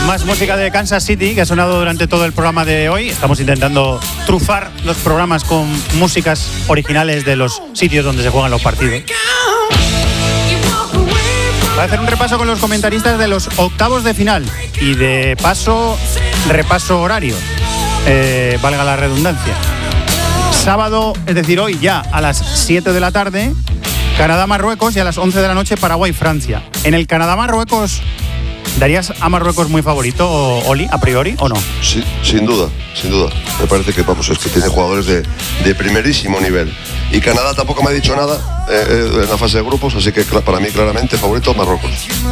Más música de Kansas City que ha sonado durante todo el programa de hoy. Estamos intentando trufar los programas con músicas originales de los sitios donde se juegan los partidos. Voy a hacer un repaso con los comentaristas de los octavos de final y de paso, repaso horario, valga la redundancia. Sábado, es decir, hoy ya a las 7 de la tarde, Canadá-Marruecos, y a las 11 de la noche Paraguay-Francia. En el Canadá-Marruecos, ¿darías a Marruecos muy favorito, Oli, a priori, o no? Sí, sin duda. Me parece que, es que tiene jugadores de primerísimo nivel. Y Canadá tampoco me ha dicho nada en la fase de grupos, así que para mí claramente favorito Marruecos.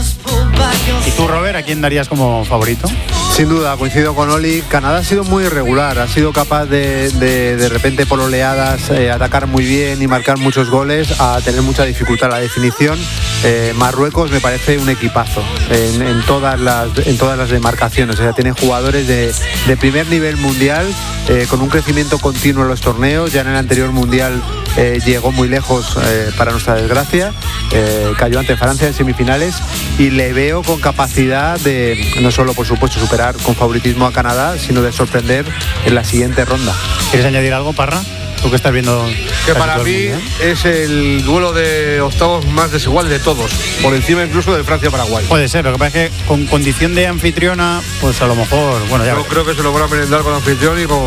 ¿Y tú, Robert, a quién darías como favorito? Sin duda, coincido con Oli. Canadá ha sido muy irregular, ha sido capaz de repente por oleadas atacar muy bien y marcar muchos goles, a tener mucha dificultad en la definición. Marruecos me parece un equipazo en todas las demarcaciones, o sea, tiene jugadores de primer nivel mundial, con un crecimiento continuo en los torneos. Ya en el anterior mundial llegó muy lejos, para nuestra desgracia, cayó ante Francia en semifinales, y le veo con capacidad de no solo, por supuesto, superar con favoritismo a Canadá, sino de sorprender en la siguiente ronda. ¿Quieres añadir algo, Parra? Tú que estás viendo... Que para mí es el duelo de octavos más desigual de todos, por encima incluso del Francia-Paraguay. Puede ser, lo que pasa es que con condición de anfitriona, pues a lo mejor... Yo creo que se lo van a merendar con anfitrión y con...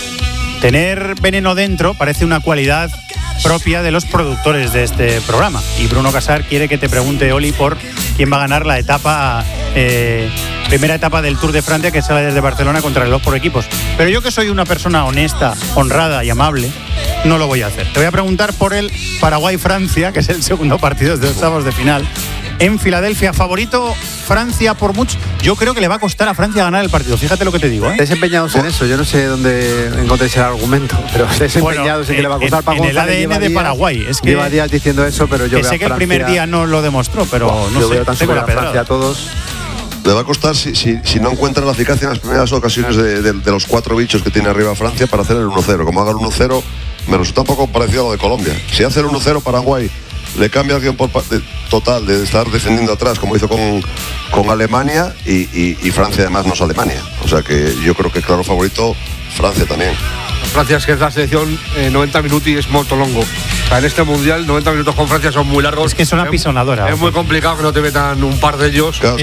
Tener veneno dentro parece una cualidad propia de los productores de este programa. Y Bruno Casar quiere que te pregunte, Oli, por quién va a ganar la etapa... primera etapa del Tour de Francia, que sale desde Barcelona contra reloj por equipos. Pero yo, que soy una persona honesta, honrada y amable, no lo voy a hacer. Te voy a preguntar por el Paraguay-Francia, que es el segundo partido de octavos de final, en Filadelfia. Favorito Francia por mucho. Yo creo que le va a costar a Francia ganar el partido. Fíjate lo que te digo, ¿eh? Desempeñados en eso. Yo no sé dónde encontréis el argumento, pero desempeñados en que le va a costar. En el ADN de Paraguay. Es que lleva días diciendo eso, pero yo veo sé que el primer día no lo demostró, pero no yo sé. Veo tan superior a Francia a todos. Le va a costar si no encuentra la eficacia en las primeras ocasiones de los cuatro bichos que tiene arriba Francia para hacer el 1-0. Como haga el 1-0, me resulta un poco parecido a lo de Colombia. Si hace el 1-0, Paraguay le cambia el guión total de estar defendiendo atrás, como hizo con Alemania, y Francia además no es Alemania. O sea que yo creo que claro favorito Francia también. Francia es que es la selección 90 minutos y es molto longo. O sea, en este mundial 90 minutos con Francia son muy largos. Es que son apisonadoras. Es muy complicado que no te metan un par de ellos. Claro,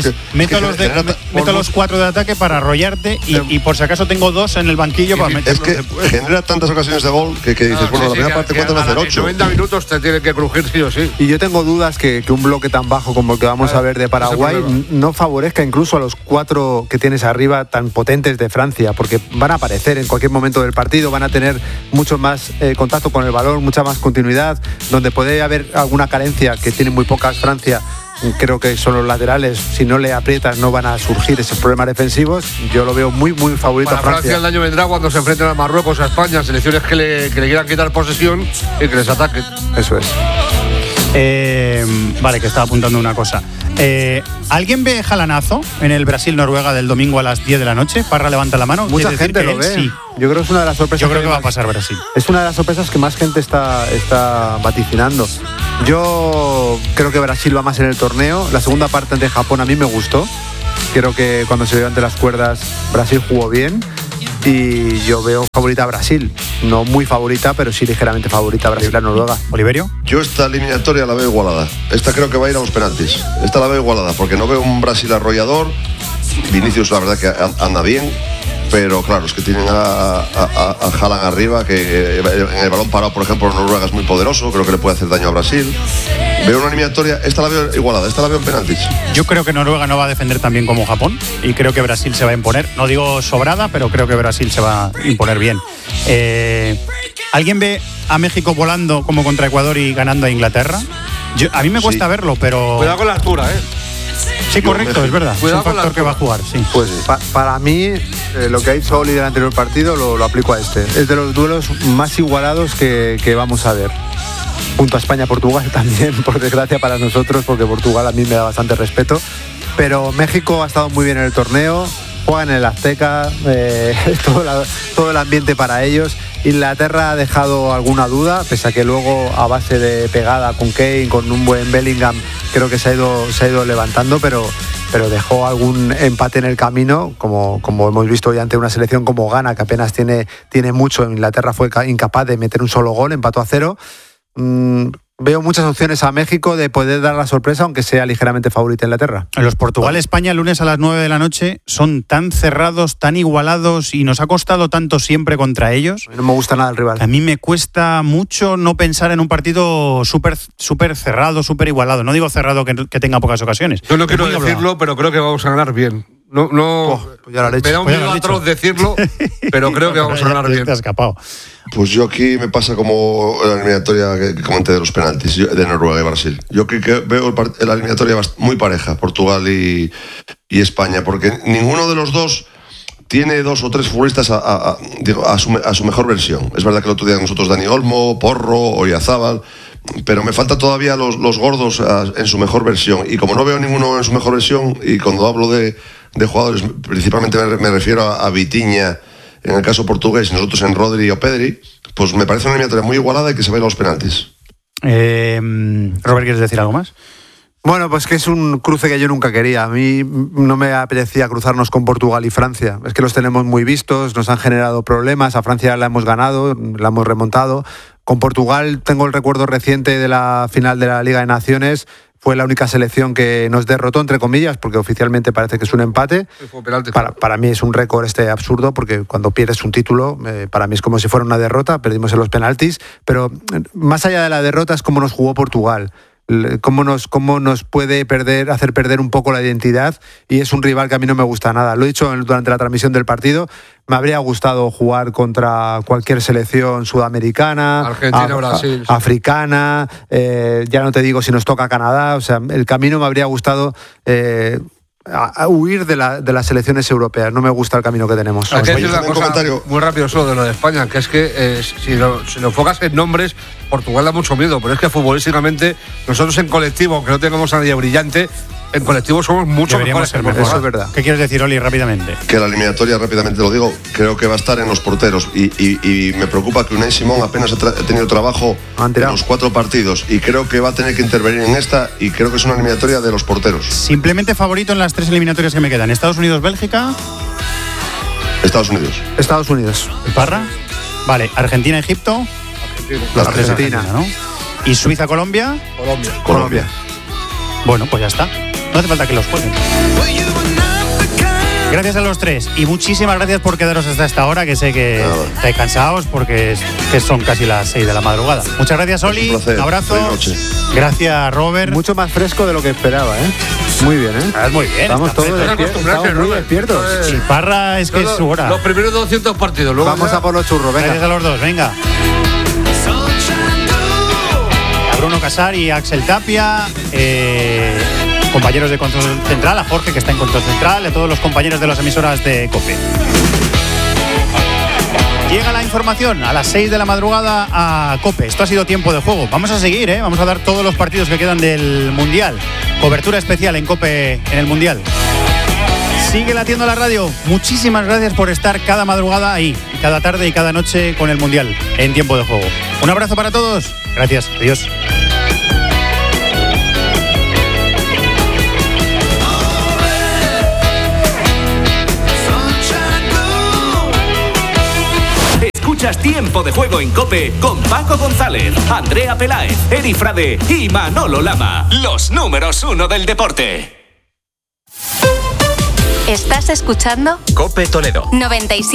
meto los 4 de ataque para arrollarte y por si acaso tengo 2 en el banquillo para meter. Es que genera tantas ocasiones de gol que dices, bueno, la primera parte cuánto va a hacer 8. 90 minutos te tienen que crujir sí o sí. Y yo tengo dudas que un bloque tan bajo como el que vamos a ver de Paraguay no favorezca incluso a los 4 que tienes arriba tan potentes de Francia, porque van a aparecer en cualquier momento del partido, van a tener mucho más contacto con el balón, mucha más continuidad. Donde puede haber alguna carencia, que tiene muy pocas Francia, creo que son los laterales. Si no le aprietas no van a surgir esos problemas defensivos. Yo lo veo muy favorito para a Francia. El daño vendrá cuando se enfrenten a Marruecos, a España, selecciones que le quieran quitar posesión y que les ataquen. Eso es. Vale, que estaba apuntando una cosa. ¿Alguien ve jalanazo en el Brasil-Noruega del domingo a las 10 de la noche? Parra levanta la mano. Mucha gente lo ve. Sí. Yo creo que es una de las sorpresas. Yo creo que va a pasar Brasil. Es una de las sorpresas que más gente está vaticinando. Yo creo que Brasil va más en el torneo. La segunda parte ante Japón a mí me gustó. Creo que cuando se vio ante las cuerdas Brasil jugó bien. Y yo veo favorita a Brasil. No muy favorita, pero sí ligeramente favorita a Brasil a Noruega. ¿Oliverio? Yo esta eliminatoria la veo igualada. Esta creo que va a ir a los penaltis. Esta la veo igualada porque no veo un Brasil arrollador. Vinicius la verdad que anda bien, pero claro, es que tienen a Haaland arriba, que en el balón parado, por ejemplo, Noruega es muy poderoso, creo que le puede hacer daño a Brasil. Veo una eliminatoria, esta la veo igualada, esta la veo en penaltis. Yo creo que Noruega no va a defender tan bien como Japón y creo que Brasil se va a imponer. No digo sobrada, pero creo que Brasil se va a imponer bien. ¿Alguien ve a México volando como contra Ecuador y ganando a Inglaterra? A mí me cuesta verlo, pero... Cuidado con la altura, Sí, correcto, es verdad. Cuidado, es un factor que va a jugar, sí. Pues para mí, lo que ha dicho Oli del anterior partido lo aplico a este. Es de los duelos más igualados que vamos a ver. Junto a España-Portugal también, por desgracia para nosotros, porque Portugal a mí me da bastante respeto. Pero México ha estado muy bien en el torneo, juegan en el Azteca, todo el ambiente para ellos. Inglaterra ha dejado alguna duda, pese a que luego a base de pegada con Kane, con un buen Bellingham, creo que se ha ido levantando, pero pero dejó algún empate en el camino, como hemos visto hoy ante una selección como Ghana, que apenas tiene mucho. Inglaterra fue incapaz de meter un solo gol, empató a 0. Veo muchas opciones a México de poder dar la sorpresa, aunque sea ligeramente favorita Inglaterra. Los Portugal-España, lunes a las 9 de la noche, son tan cerrados, tan igualados, y nos ha costado tanto siempre contra ellos. No me gusta nada el rival. A mí me cuesta mucho no pensar en un partido súper cerrado, súper igualado. No digo cerrado que tenga pocas ocasiones. Yo no quiero decirlo, pero creo que vamos a ganar bien. Pues ya lo has dicho. Me da un miedo atroz decirlo, pero creo que vamos a ganar bien. Te has escapado. Pues yo aquí me pasa como la eliminatoria que comenté de los penaltis de Noruega y Brasil. Yo creo que veo la eliminatoria muy pareja, Portugal y España, porque ninguno de los dos tiene 2 o 3 futbolistas a su mejor versión. Es verdad que el otro día nosotros Dani Olmo, Porro, Oyarzabal, pero me falta todavía los gordos en su mejor versión. Y como no veo ninguno en su mejor versión, y cuando hablo de jugadores, principalmente me refiero a Vitinha, en el caso portugués, y nosotros en Rodri o Pedri, pues me parece una eliminatoria muy igualada y que se vayan los penaltis. Robert, ¿quieres decir algo más? Bueno, pues que es un cruce que yo nunca quería. A mí no me apetecía cruzarnos con Portugal y Francia. Es que los tenemos muy vistos, nos han generado problemas. A Francia la hemos ganado, la hemos remontado. Con Portugal tengo el recuerdo reciente de la final de la Liga de Naciones. Fue la única selección que nos derrotó, entre comillas, porque oficialmente parece que es un empate. Para mí es un récord absurdo, porque cuando pierdes un título, para mí es como si fuera una derrota, perdimos en los penaltis, pero más allá de la derrota es cómo nos jugó Portugal. Cómo nos puede hacer perder un poco la identidad, y es un rival que a mí no me gusta nada. Lo he dicho durante la transmisión del partido, me habría gustado jugar contra cualquier selección sudamericana, Argentina, Brasil, africana, ya no te digo si nos toca Canadá. O sea, el camino me habría gustado a huir de las selecciones europeas. No me gusta el camino que tenemos. Hay que decir una cosa muy rápido solo de lo de España, que es que si lo enfocas en nombres, Portugal da mucho miedo, pero es que futbolísticamente nosotros en colectivo, aunque no tengamos a nadie brillante, en colectivo somos mucho mejores. Eso es verdad. ¿Qué quieres decir, Oli, rápidamente? Que la eliminatoria, rápidamente lo digo, creo que va a estar en los porteros, y me preocupa que Unai Simón apenas ha tenido trabajo en los 4 partidos, y creo que va a tener que intervenir en esta, y creo que es una eliminatoria de los porteros. Simplemente favorito en las 3 eliminatorias que me quedan: Estados Unidos, Bélgica. Estados Unidos. ¿Parra? Vale, Argentina, Egipto. Argentina, ¿no? ¿Y Suiza, Colombia? Colombia. Bueno, pues ya está. No hace falta que los jueguen. Gracias a los 3 y muchísimas gracias por quedaros hasta esta hora, que sé que estáis cansados porque son casi las 6 de la madrugada. Muchas gracias, Oli. Un abrazo. Gracias, Robert. Mucho más fresco de lo que esperaba, ¿eh? Muy bien, ¿eh? Muy bien. Estamos todos despiertos. Y Parra es que es su hora. Los primeros 200 partidos. Luego vamos a por los churros, venga. Gracias a los dos, venga. A Bruno Casar y a Axel Tapia, compañeros de Control Central, a Jorge, que está en Control Central, a todos los compañeros de las emisoras de COPE. Llega la información a las 6 de la madrugada a COPE. Esto ha sido Tiempo de Juego. Vamos a seguir, vamos a dar todos los partidos que quedan del Mundial. Cobertura especial en COPE en el Mundial. Sigue latiendo la radio. Muchísimas gracias por estar cada madrugada ahí, cada tarde y cada noche con el Mundial en Tiempo de Juego. Un abrazo para todos. Gracias. Adiós. Escuchas Tiempo de Juego en COPE con Paco González, Andrea Peláez, Eri Frade y Manolo Lama. Los números 1 del deporte. ¿Estás escuchando? COPE Toledo 97.